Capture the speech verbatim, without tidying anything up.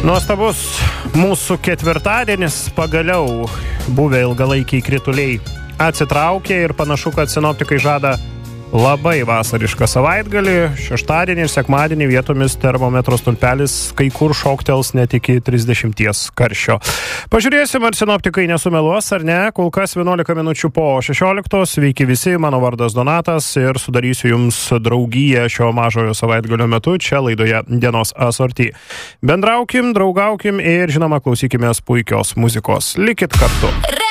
Nuostabus mūsų ketvirtadienis, pagaliau buvę ilgalaikiai krituliai atsitraukė ir panašu, kad sinoptikai žada labai vasarišką savaitgalį. Šeštadienį ir sekmadienį vietomis termometro stulpelis kai kur šoktels net iki trisdešimties karščio. Pažiūrėsim, ar sinoptikai nesumeluos ar ne. Kol kas vienuolika minučių po šešioliktos. Sveiki visi, mano vardas Donatas ir sudarysiu jums draugiją šio mažojo savaitgalio metu čia laidoje Dienos asorti. Bendraukim, draugaukim ir žinoma klausykimės puikios muzikos. Likit kartu.